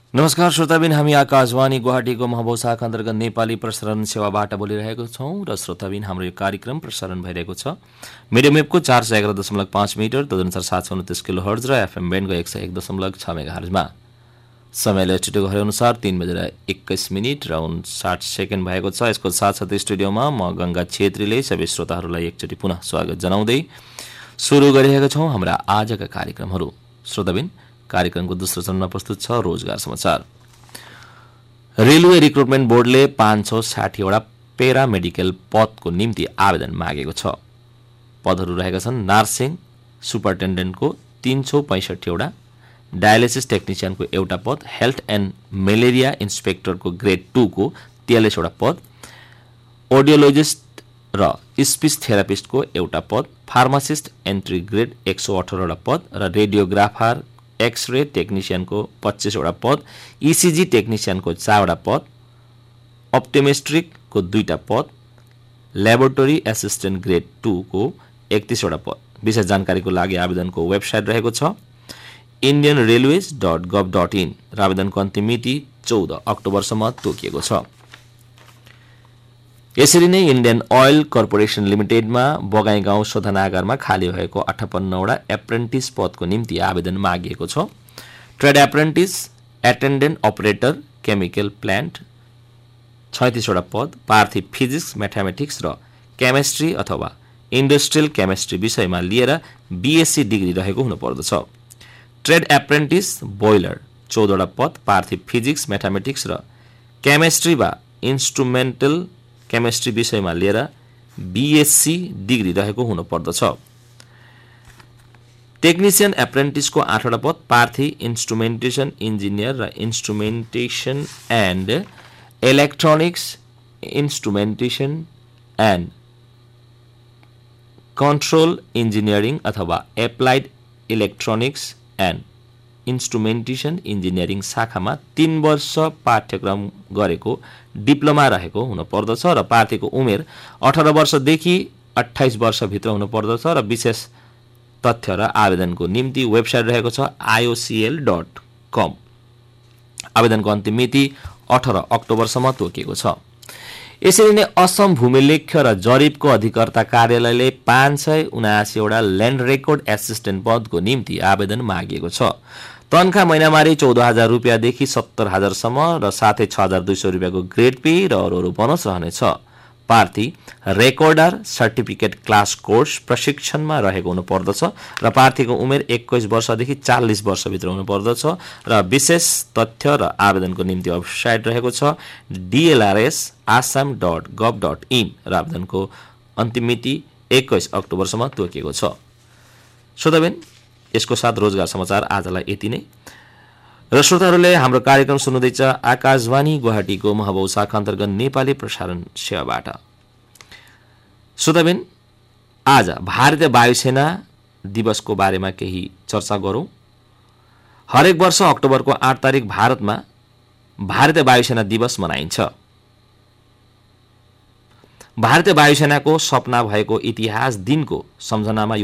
नमस्कार श्रोताबिन, हामी आकाशवाणी गुवाहाटीको महोत्सव शाखा अन्तर्गत नेपाली प्रसारण सेवाबाट बोलिरहेको छौँ र श्रोताबिन हाम्रो यो कार्यक्रम प्रसारण भइरहेको छ मिडियम वेभको 411.5 मिटर तदनुसार 729 किलो हर्ज र एफएम ब्यान्डको 101.6 मेगाहर्जमा। समयले स्टुडियोको अनुसार 3:21 र 59 सेकेन्ड भएको छ। यसको साथसाथै स्टुडियोमा म गंगा छेत्रीले सबै श्रोताहरूलाई एकचोटि पुनः स्वागत जनाउँदै सुरु गरिरहेका छौँ हाम्रा आजका कार्यक्रमहरू। श्रोताबिन, कार्यक्रमको दोस्रो चरणमा प्रस्तुत छ रोजगार समाचार। रेलवे रिक्रुटमेन्ट बोर्डले 560 वटा पेरामेडिकल पदको निम्ति आवेदन मागेको छ। पदहरू रहेका छन् नर्सिङ सुपरिन्टेन्डेन्टको 365 वटा, डायलिसिस टेक्निसियनको एउटा पद, हेल्थ एन्ड मलेरिया इन्सपेक्टरको ग्रेड 2 को 43 वटा पद, ऑडियोलोजिस्ट र स्पीच थेरापिस्टको एउटा पद, फार्मासिस्ट एन्ट्री ग्रेड 118 वटा पद र रेडियोग्राफर एक्सरे टेक्निशियनको 25 वटा पद, ईसीजी टेक्निशियनको 4 वटा पद, ऑप्टोमेट्रिकको 2 टा पद, ल्याबोरेटरी एसिस्टेन्ट ग्रेड 2 को 31 वटा पद। विशेष जानकारीको लागि आवेदनको वेबसाइट रहेको छ indianrailways.gov.in र आवेदनको अन्तिम मिति 14 अक्टोबरसम्म तोकिएको छ। यसरी नै इन्डियन ऑयल कर्पोरेसन लिमिटेडमा बगाईगाउँ शोधनागारमा खाली भएको 58 वटा एप्रेन्टिस पदको निम्ति आवेदन मागिएको छ। Trade एप्रेन्टिस attendant operator chemical plant 36 वटा पद, पार्थिव फिजिक्स म्याथमेटिक्स र केमिस्ट्री अथवा इन्डस्ट्रियल केमिस्ट्री विषयमा लिएर बीएससी डिग्री रहेको हुनुपर्दछ। ट्रेड एप्रेन्टिस बोइलर 14 वटा पद, पार्थिव फिजिक्स म्याथमेटिक्स र केमिस्ट्री वा इन्स्ट्रुमेन्टल केमिस्ट्री विषयमा लिएर बीएससी डिग्री रहेको हुनुपर्दछ। टेक्निशियन एप्रेन्टिसको 8 वटा पद, पार्थिव इन्स्ट्रुमेन्टेसन इन्जिनियर र इन्स्ट्रुमेन्टेसन and electronics इन्स्ट्रुमेन्टेसन and control engineering अथवा एप्लाइड इलेक्ट्रोनिक्स एन्ड इन्स्ट्रुमेन्टेसन इन्जिनियरिङ शाखामा 3 वर्ष पाठ्यक्रम गरेको डिप्लोमा रहेको हुनुपर्दछ र प्रार्थीको उमेर 18 वर्षदेखि 28 वर्षभित्र हुनुपर्दछ र विशेष तथ्य र आवेदनको निम्ति वेबसाइट रहेको छ iocl.com। आवेदनको अन्तिम मिति 18 अक्टोबरसम्म तोकिएको छ। यसरी नै असम भूमिलेख र जरिपको अधिकर्ता कार्यालयले 579 वटा ल्यान्ड रेकर्ड एसिस्टेन्ट पदको निम्ति आवेदन मागिएको छ। तनखा महिनामारी 14,000 रुपियाँदेखि 70,000 सम्म र साथै 6,200 रुपियाँको ग्रेड पे र अरू बोनस रहनेछ। प्रार्थी रेकर्डर सर्टिफिकेट क्लास कोर्स प्रशिक्षणमा रहेको हुनुपर्दछ र प्रार्थीको उमेर 21 वर्षदेखि 40 वर्षभित्र हुनुपर्दछ र विशेष तथ्य र आवेदनको निम्ति वेबसाइट रहेको छ dlrs.assam.gov.in र आवेदनको अन्तिम मिति 21 अक्टोबरसम्म तोकिएको छ। श्रोताबिन, यसको साथ रोजगार समाचार आजलाई यति नै र श्रोताहरूले हाम्रो कार्यक्रम सुन्नुहुँदैछ आकाशवाणी गुवाहाटीको महोत्सव शाखा अन्तर्गत नेपाली प्रसारण सेवाबाट। श्रोताबिन, आज भारतीय वायुसेना दिवसको बारेमा केही चर्चा गरौँ। हरेक वर्ष अक्टोबरको 8 तारिक भारतमा भारतीय वायुसेना दिवस मनाइन्छ। भारतीय वायुसेनाको सपना भएको इतिहास दिनको सम्झनामा